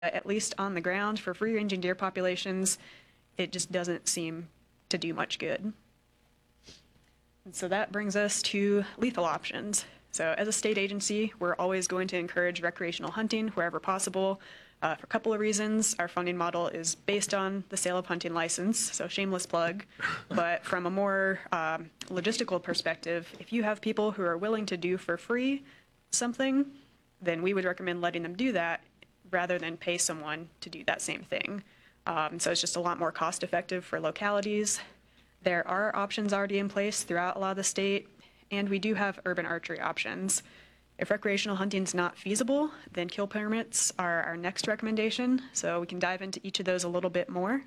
at least on the ground for free-ranging deer populations, it just doesn't seem to do much good. And so that brings us to lethal options. So as a state agency, we're always going to encourage recreational hunting wherever possible. For a couple of reasons. Our funding model is based on the sale of hunting license, so shameless plug. But from a more logistical perspective, if you have people who are willing to do for free something, then we would recommend letting them do that rather than pay someone to do that same thing. So it's just a lot more cost effective for localities. There are options already in place throughout a lot of the state, and we do have urban archery options. If recreational hunting is not feasible, then kill permits are our next recommendation, so we can dive into each of those a little bit more.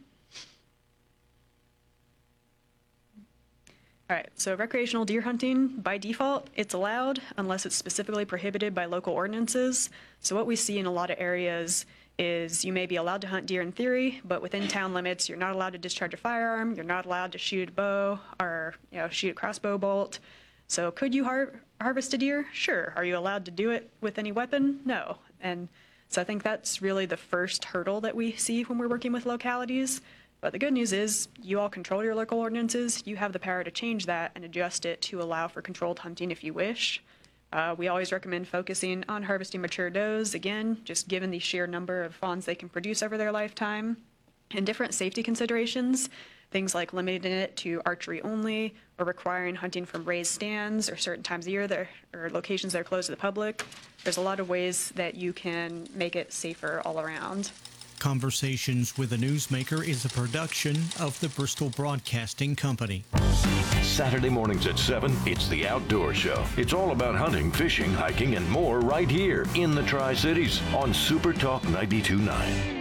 All right, so recreational deer hunting, by default, it's allowed unless it's specifically prohibited by local ordinances. So what we see in a lot of areas is you may be allowed to hunt deer in theory, but within town limits, you're not allowed to discharge a firearm, you're not allowed to shoot a bow or shoot a crossbow bolt. So could you harvest a deer? Sure. Are you allowed to do it with any weapon? No. And so I think that's really the first hurdle that we see when we're working with localities. But the good news is you all control your local ordinances. You have the power to change that and adjust it to allow for controlled hunting if you wish. We always recommend focusing on harvesting mature does, again, just given the sheer number of fawns they can produce over their lifetime. And different safety considerations, things like limiting it to archery only or requiring hunting from raised stands or certain times of year or locations that are closed to the public. There's a lot of ways that you can make it safer all around. Conversations with a Newsmaker is a production of the Bristol Broadcasting Company. Saturday mornings at 7, it's The Outdoor Show. It's all about hunting, fishing, hiking, and more right here in the Tri-Cities on Super Talk 92.9.